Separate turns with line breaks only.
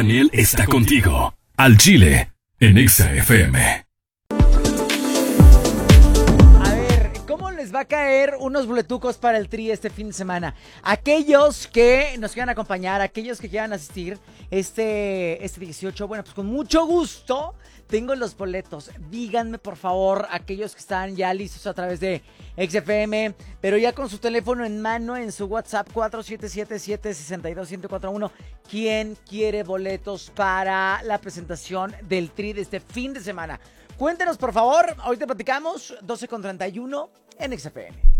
Daniel está contigo. Al Chile, en Exa FM.
¿Cómo les va a caer unos boletucos para el Tri este fin de semana? Aquellos que nos quieran acompañar, aquellos que quieran asistir este 18, bueno, pues con mucho gusto tengo los boletos. Díganme, por favor, aquellos que están ya listos a través de XFM, pero ya con su teléfono en mano, en su WhatsApp 4777-62141. ¿Quién quiere boletos para la presentación del Tri de este fin de semana? Cuéntenos, por favor. Ahorita platicamos, 12:31 en XFM.